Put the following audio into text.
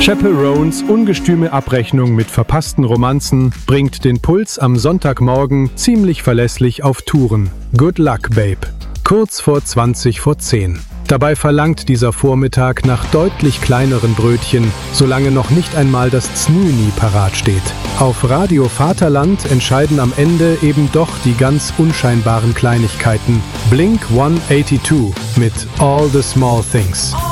Chaperones ungestüme Abrechnung mit verpassten Romanzen bringt den Puls am Sonntagmorgen ziemlich verlässlich auf Touren. Good luck, Babe. Kurz vor 20 vor 10. Dabei verlangt dieser Vormittag nach deutlich kleineren Brötchen, solange noch nicht einmal das Znüni parat steht. Auf Radio Vaterland entscheiden am Ende eben doch die ganz unscheinbaren Kleinigkeiten. Blink 182 mit All the Small Things.